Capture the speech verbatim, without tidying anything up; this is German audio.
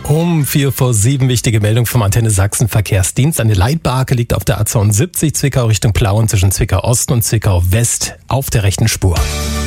Um vier vor sieben wichtige Meldung vom Antenne Sachsen Verkehrsdienst. Eine Leitbarke liegt auf der A zweiundsiebzig Zwickau Richtung Plauen zwischen Zwickau Ost und Zwickau West auf der rechten Spur.